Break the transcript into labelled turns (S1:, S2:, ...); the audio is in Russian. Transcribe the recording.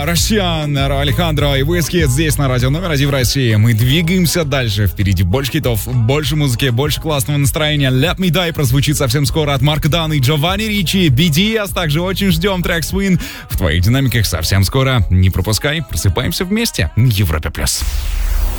S1: Россиян, Алехандро и Whiskey здесь на радио номер 1 в России. Мы двигаемся дальше. Впереди больше хитов, больше музыки, больше классного настроения. Let Me Die прозвучит совсем скоро от Марка Дана и Джованни Ричи. BTS также очень ждем. Трек Swing в твоих динамиках совсем скоро. Не пропускай. Просыпаемся вместе на Европе+.